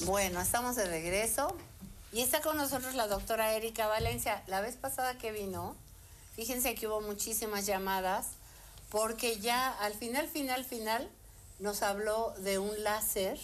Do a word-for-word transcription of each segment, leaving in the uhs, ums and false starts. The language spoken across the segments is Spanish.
Bueno, estamos de regreso y está con nosotros la doctora Erika Valencia. La vez pasada que vino, fíjense que hubo muchísimas llamadas porque ya al final, final, final nos habló de un láser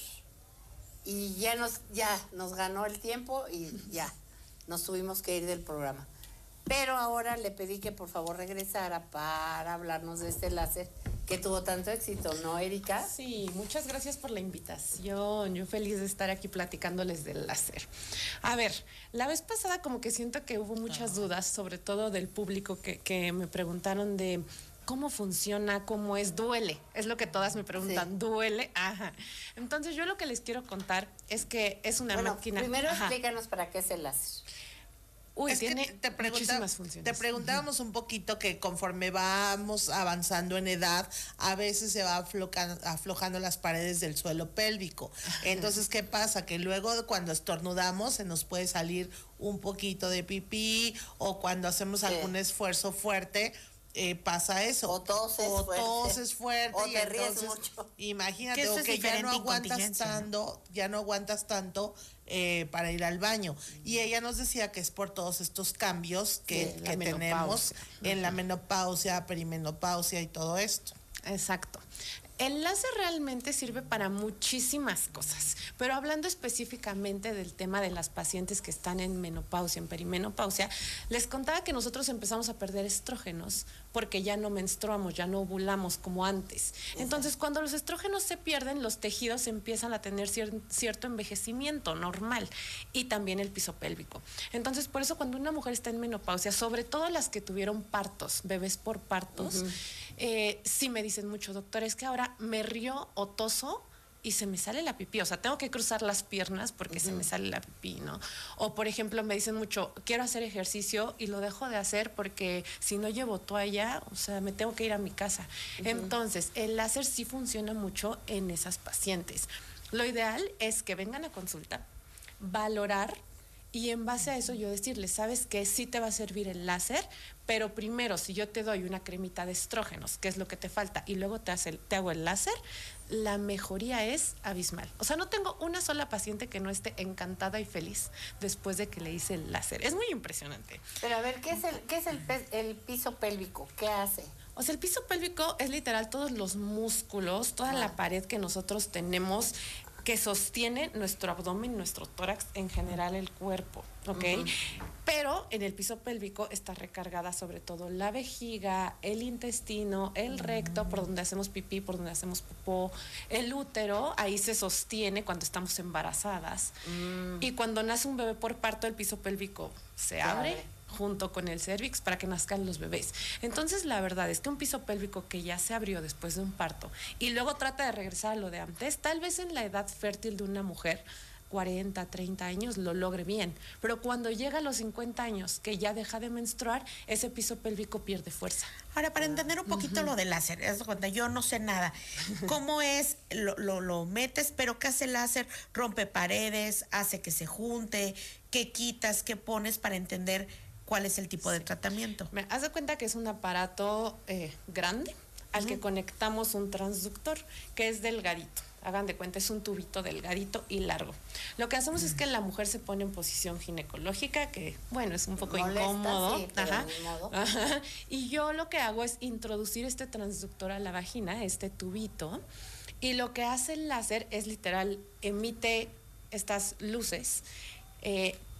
y ya nos, ya nos ganó el tiempo y ya nos tuvimos que ir del programa. Pero ahora le pedí que por favor regresara para hablarnos de este láser que tuvo tanto éxito, ¿no, Erika? Sí, muchas gracias por la invitación. Yo feliz de estar aquí platicándoles del láser. A ver, la vez pasada como que siento que hubo muchas dudas, sobre todo del público que, que me preguntaron de cómo funciona, cómo es, duele. Es lo que todas me preguntan, sí. ¿Duele? Ajá. Entonces yo lo que les quiero contar es que es una bueno, máquina. Primero Ajá. explícanos para qué es el láser. Uy, es tiene que te, pregunta, muchísimas funciones. Te preguntábamos un poquito que conforme vamos avanzando en edad, a veces se va aflojando, aflojando las paredes del suelo pélvico. Entonces, ¿qué pasa? Que luego cuando estornudamos se nos puede salir un poquito de pipí, o cuando hacemos sí. algún esfuerzo fuerte, Eh, pasa eso. O toses o fuerte. toses fuerte. O y te ríes entonces, mucho. Imagínate, o que ya no aguantas tanto, ya no aguantas tanto eh, para ir al baño. Y ella nos decía que es por todos estos cambios que, sí, que tenemos en la menopausia, perimenopausia y todo esto. Exacto. El láser realmente sirve para muchísimas cosas, pero hablando específicamente del tema de las pacientes que están en menopausia, en perimenopausia, les contaba que nosotros empezamos a perder estrógenos porque ya no menstruamos, ya no ovulamos como antes. Entonces, cuando los estrógenos se pierden, los tejidos empiezan a tener cier- cierto envejecimiento normal y también el piso pélvico. Entonces, por eso cuando una mujer está en menopausia, sobre todo las que tuvieron partos, bebés por partos, uh-huh. eh, sí me dicen mucho, doctor, es que ahora me río o toso y se me sale la pipí, o sea, tengo que cruzar las piernas porque uh-huh. se me sale la pipí, ¿no? O por ejemplo, me dicen mucho, quiero hacer ejercicio y lo dejo de hacer porque si no llevo toalla, o sea, me tengo que ir a mi casa. Uh-huh. Entonces, el láser sí funciona mucho en esas pacientes. Lo ideal es que vengan a consulta, valorar, y en base a eso yo decirles, ¿sabes qué? Sí te va a servir el láser, pero primero, si yo te doy una cremita de estrógenos, que es lo que te falta, y luego te, hace, te hago el láser, la mejoría es abismal. O sea, no tengo una sola paciente que no esté encantada y feliz después de que le hice el láser. Es muy impresionante. Pero a ver, ¿qué es el, qué es el, pe- el piso pélvico? ¿Qué hace? O sea, el piso pélvico es literal todos los músculos, toda ah. la pared que nosotros tenemos que sostiene nuestro abdomen, nuestro tórax, en general el cuerpo, ¿ok? Uh-huh. Pero en el piso pélvico está recargada sobre todo la vejiga, el intestino, el recto, uh-huh. por donde hacemos pipí, por donde hacemos popó, el útero, ahí se sostiene cuando estamos embarazadas. Uh-huh. Y cuando nace un bebé por parto, el piso pélvico se abre, abre junto con el cérvix para que nazcan los bebés. Entonces, la verdad es que un piso pélvico que ya se abrió después de un parto y luego trata de regresar a lo de antes, tal vez en la edad fértil de una mujer, cuarenta, treinta años, lo logre bien. Pero cuando llega a los cincuenta años, que ya deja de menstruar, ese piso pélvico pierde fuerza. Ahora, para entender un poquito uh-huh. lo del láser, yo no sé nada. ¿Cómo es? Lo, lo, lo metes, pero ¿qué hace el láser? Rompe paredes, hace que se junte, ¿qué quitas, qué pones para entender cuál es el tipo sí. de tratamiento? Me haz de cuenta que es un aparato eh, grande al uh-huh. que conectamos un transductor que es delgadito. Hagan de cuenta, es un tubito delgadito y largo. Lo que hacemos uh-huh. es que la mujer se pone en posición ginecológica, que bueno, es un poco molesta, incómodo. Sí, pero Ajá. ni modo. Ajá. Y yo lo que hago es introducir este transductor a la vagina, este tubito, y lo que hace el láser es literal, emite estas luces. Eh,